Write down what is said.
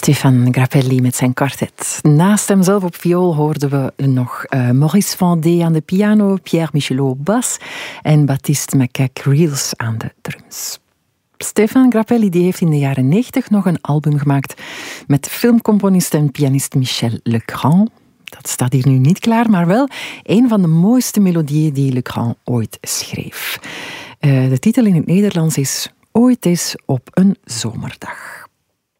Stéphane Grappelli met zijn kwartet. Naast hemzelf op viool hoorden we nog Maurice Vendée aan de piano, Pierre Michelot bas en Baptiste Macaque-Reels aan de drums. Stéphane Grappelli die heeft in de jaren 90 nog een album gemaakt met filmcomponist en pianist Michel Legrand. Dat staat hier nu niet klaar, maar wel een van de mooiste melodieën die Legrand ooit schreef. De titel in het Nederlands is Ooit eens op een zomerdag.